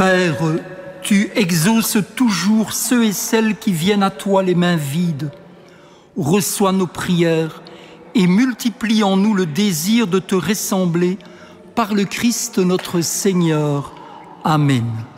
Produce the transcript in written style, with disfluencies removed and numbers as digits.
Père, tu exauces toujours ceux et celles qui viennent à toi les mains vides. Reçois nos prières et multiplie en nous le désir de te ressembler par le Christ notre Seigneur. Amen.